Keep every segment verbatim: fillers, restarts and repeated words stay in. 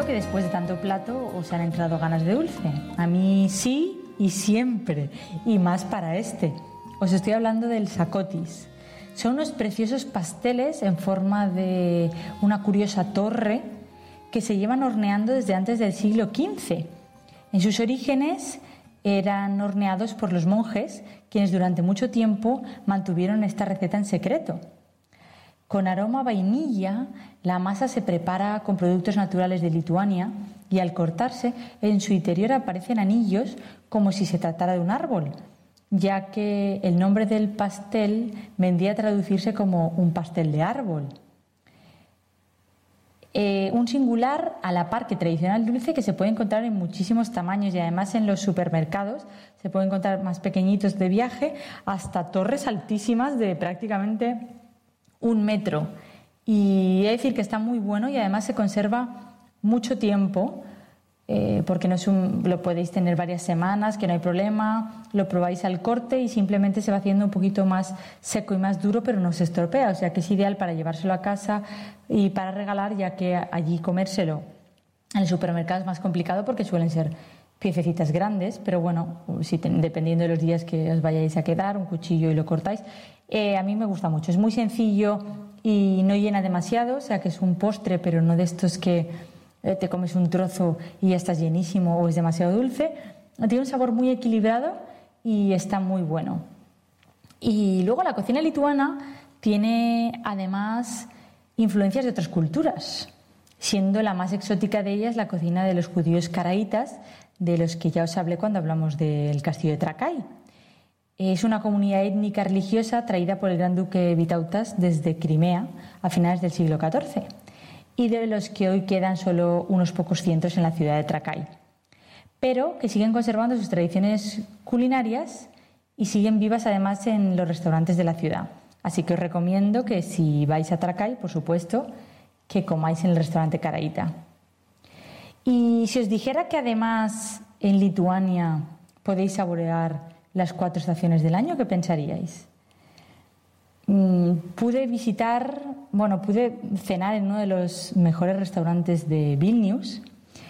que después de tanto plato os han entrado ganas de dulce. A mí sí y siempre, y más para este. Os estoy hablando del sacotis. Son unos preciosos pasteles en forma de una curiosa torre que se llevan horneando desde antes del siglo quince. En sus orígenes eran horneados por los monjes, quienes durante mucho tiempo mantuvieron esta receta en secreto. Con aroma a vainilla, la masa se prepara con productos naturales de Lituania y al cortarse, en su interior aparecen anillos como si se tratara de un árbol, ya que el nombre del pastel vendría a traducirse como un pastel de árbol. Eh, un singular a la par que tradicional dulce que se puede encontrar en muchísimos tamaños y además en los supermercados se puede encontrar más pequeñitos de viaje hasta torres altísimas de prácticamente un metro. Y he de decir que está muy bueno y además se conserva mucho tiempo eh, porque no es un, lo podéis tener varias semanas, que no hay problema, lo probáis al corte y simplemente se va haciendo un poquito más seco y más duro, pero no se estropea, o sea que es ideal para llevárselo a casa y para regalar, ya que allí comérselo en el supermercado es más complicado porque suelen ser piececitas grandes, pero bueno, si te, dependiendo de los días que os vayáis a quedar, un cuchillo y lo cortáis. Eh, a mí me gusta mucho, es muy sencillo y no llena demasiado, o sea que es un postre, pero no de estos que eh, te comes un trozo y ya estás llenísimo o es demasiado dulce. Tiene un sabor muy equilibrado y está muy bueno. Y luego la cocina lituana tiene además influencias de otras culturas, siendo la más exótica de ellas la cocina de los judíos caraítas, de los que ya os hablé cuando hablamos del castillo de Trakai. Es una comunidad étnica religiosa traída por el gran duque Vitautas desde Crimea a finales del siglo catorce y de los que hoy quedan solo unos pocos cientos en la ciudad de Trakai, pero que siguen conservando sus tradiciones culinarias y siguen vivas además en los restaurantes de la ciudad. Así que os recomiendo que si vais a Trakai, por supuesto, que comáis en el restaurante caraíta. Y si os dijera que además en Lituania podéis saborear las cuatro estaciones del año, ¿qué pensaríais? Mm, pude visitar, bueno, pude cenar en uno de los mejores restaurantes de Vilnius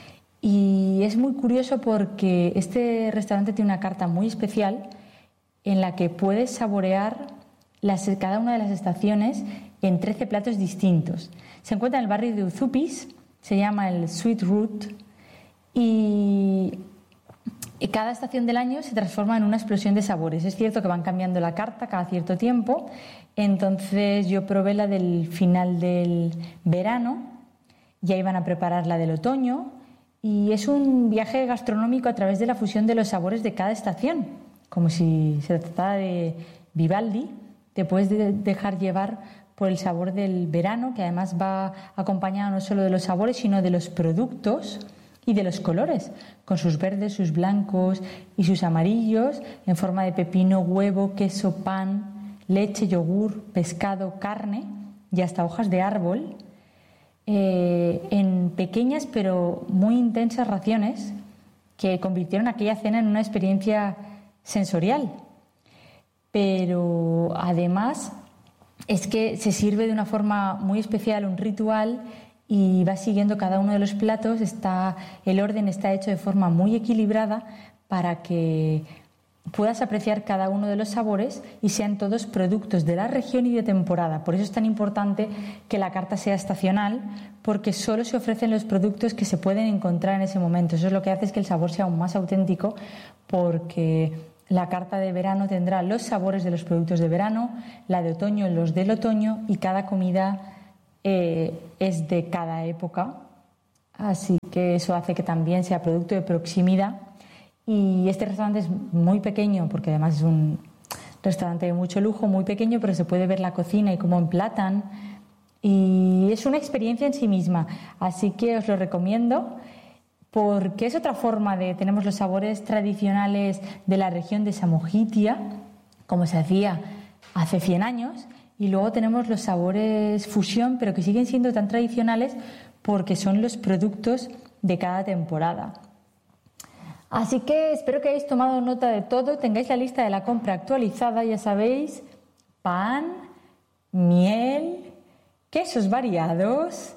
y es muy curioso porque este restaurante tiene una carta muy especial en la que puedes saborear las, cada una de las estaciones en trece platos distintos. Se encuentra en el barrio de Uzupis, se llama el Sweet Root y cada estación del año se transforma en una explosión de sabores. Es cierto que van cambiando la carta cada cierto tiempo, entonces yo probé la del final del verano, ya iban a preparar la del otoño y es un viaje gastronómico a través de la fusión de los sabores de cada estación, como si se tratara de Vivaldi. Te puedes dejar llevar por el sabor del verano, que además va acompañado no solo de los sabores, sino de los productos y de los colores, con sus verdes, sus blancos y sus amarillos, en forma de pepino, huevo, queso, pan, leche, yogur, pescado, carne y hasta hojas de árbol, eh, en pequeñas pero muy intensas raciones que convirtieron aquella cena en una experiencia sensorial. Pero además es que se sirve de una forma muy especial, un ritual, y va siguiendo cada uno de los platos. Está, el orden está hecho de forma muy equilibrada para que puedas apreciar cada uno de los sabores y sean todos productos de la región y de temporada. Por eso es tan importante que la carta sea estacional, porque solo se ofrecen los productos que se pueden encontrar en ese momento. Eso es lo que hace es que el sabor sea aún más auténtico, porque la carta de verano tendrá los sabores de los productos de verano, la de otoño los del otoño y cada comida eh, es de cada época. Así que eso hace que también sea producto de proximidad. Y este restaurante es muy pequeño, porque además es un restaurante de mucho lujo, muy pequeño, pero se puede ver la cocina y cómo emplatan. Y es una experiencia en sí misma. Así que os lo recomiendo, porque es otra forma de... Tenemos los sabores tradicionales de la región de Samogitia, como se hacía hace cien años, y luego tenemos los sabores fusión, pero que siguen siendo tan tradicionales porque son los productos de cada temporada. Así que espero que hayáis tomado nota de todo, tengáis la lista de la compra actualizada, ya sabéis, pan, miel, quesos variados,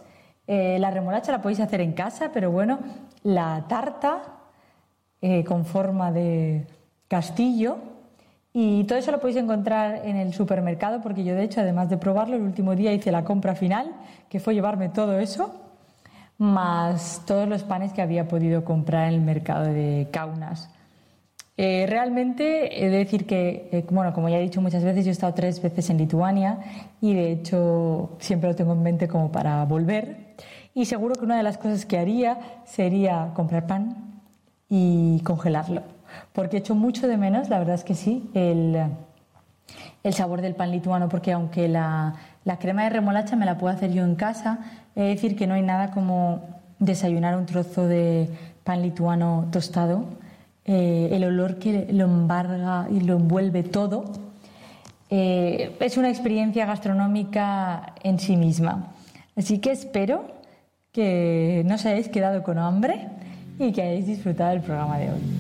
Eh, la remolacha la podéis hacer en casa, pero bueno, la tarta eh, con forma de castillo, y todo eso lo podéis encontrar en el supermercado, porque yo de hecho, además de probarlo, el último día hice la compra final, que fue llevarme todo eso, más todos los panes que había podido comprar en el mercado de Kaunas. Eh, realmente he de decir que, eh, bueno, como ya he dicho muchas veces, yo he estado tres veces en Lituania y de hecho siempre lo tengo en mente como para volver, y seguro que una de las cosas que haría sería comprar pan y congelarlo, porque echo mucho de menos, la verdad es que sí, el, el sabor del pan lituano, porque aunque la, la crema de remolacha me la puedo hacer yo en casa, he de decir que no hay nada como desayunar un trozo de pan lituano tostado. Eh, el olor que lo embarga y lo envuelve todo, eh, es una experiencia gastronómica en sí misma. Así que espero que no os hayáis quedado con hambre y que hayáis disfrutado del programa de hoy.